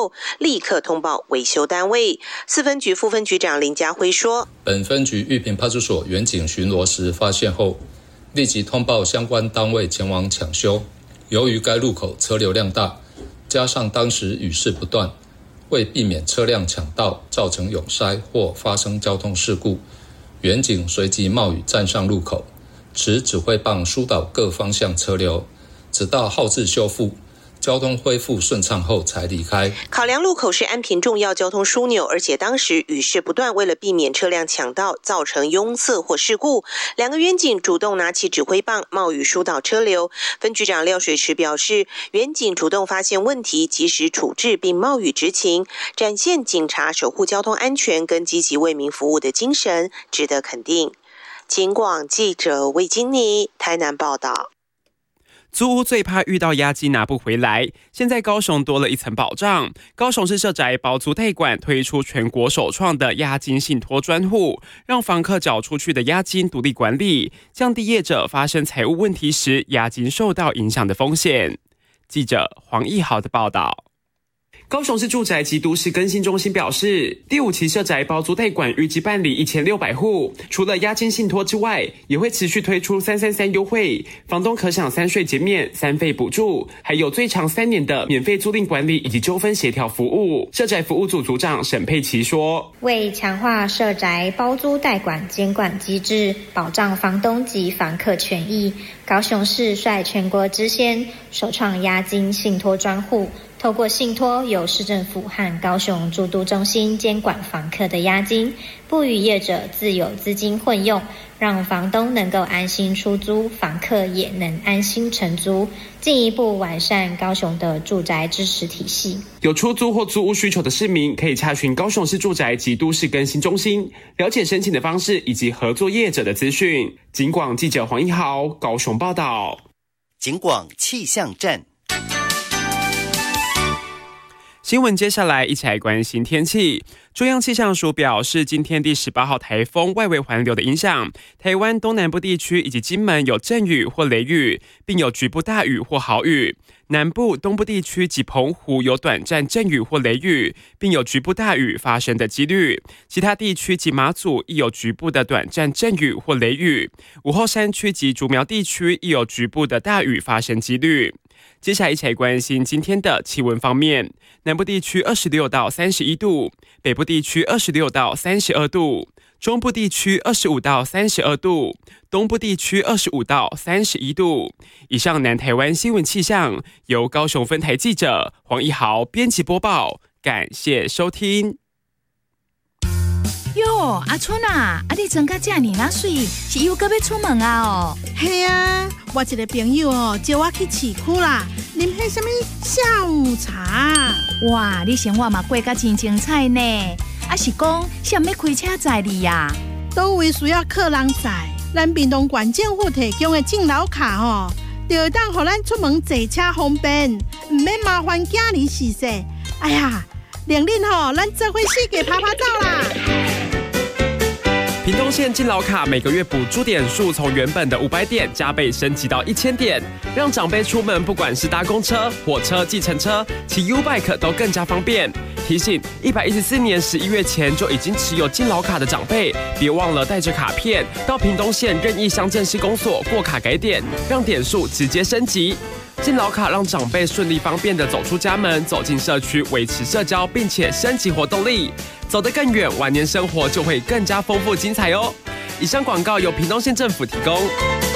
后，立刻通报维修单位。4分局副分局长林家辉说， 本分局玉屏派出所员警巡逻时发现后，立即通报相关单位前往抢修。由于该路口车流量大，加上当时雨势不断，为避免车辆抢道造成拥塞或发生交通事故，员警随即冒雨站上路口，持指挥棒疏导各方向车流，直到号志修复，交通恢复顺畅后才离开。 考量路口是安平重要交通枢纽，而且当时雨势不断，为了避免车辆抢道造成拥塞或事故，2个员警主动拿起指挥棒冒雨疏导车流。分局长廖水池表示，员警主动发现问题，及时处置并冒雨执勤，展现警察守护交通安全跟积极为民服务的精神，值得肯定。警广记者魏金妮台南报道。 租屋最怕遇到押金拿不回来，现在高雄多了一层保障。高雄市社宅包租代管推出全国首创的押金信托专户，让房客缴出去的押金独立管理，降低业者发生财务问题时押金受到影响的风险。记者黄义豪的报道。高雄市住宅及都市更新中心表示，第5期社宅包租代管预计办理1600户，除了押金信托之外，也会持续推出333优惠，房东可享3税减免、3费补助，还有最长3年的免费租赁管理以及纠纷协调服务。社宅服务组组长沈佩琪说， 为强化社宅包租代管监管机制，保障房东及房客权益，高雄市率全国之先首创押金信托专户，透过信托由市政府和高雄住都中心监管房客的押金，不与业者自有资金混用，让房东能够安心出租，房客也能安心承租，进一步完善高雄的住宅支持体系。 有出租或租屋需求的市民可以洽询高雄市住宅及都市更新中心，了解申请的方式以及合作业者的资讯。警广记者黄一豪高雄报道。 警广气象站。 新闻接下来一起来关心天气。中央气象署表示，今天第18号台风外围环流的影响，台湾东南部地区以及金门有阵雨或雷雨，并有局部大雨或豪雨。南部、东部地区及澎湖有短暂阵雨或雷雨，并有局部大雨发生的几率。其他地区及马祖亦有局部的短暂阵雨或雷雨。午后山区及竹苗地区亦有局部的大雨发生几率。接下来一起来关心今天的气温方面，南部地区26到31度，北部地区26到32度，中部地区25到32度，东部地区25到31度。以上南台湾新闻气象由高雄分台记者黄一豪编辑播报，感谢收听。 哟，阿春啊，你装甲这么那水，是又搁要出门啊？哦， 嘿啊，我一个朋友叫我去市区啦，啉迄什么下午茶。 哇，你生活嘛过甲真精彩呢。啊是讲，谁要开车载你呀？ 倒位需要客人载，咱屏东县政府提供的敬老卡就会当互咱出门坐车方便，唔免麻烦囝儿洗洗。哎呀，令恁咱做伙四界拍拍照啦！ 屏东县敬老卡每个月补助点数从原本的500点加倍升级到1000点，让长辈出门不管是搭公车、火车、计程车、骑 U-Bike 都更加方便。提醒114年11月前就已经持有敬老卡的长辈，别忘了带着卡片到屏东县任意乡镇市公所过卡改点，让点数直接升级。敬老卡让长辈顺利方便地走出家门，走进社区，维持社交，并且升级活动力，走得更远，晚年生活就会更加丰富精彩哦。以上广告由屏东县政府提供。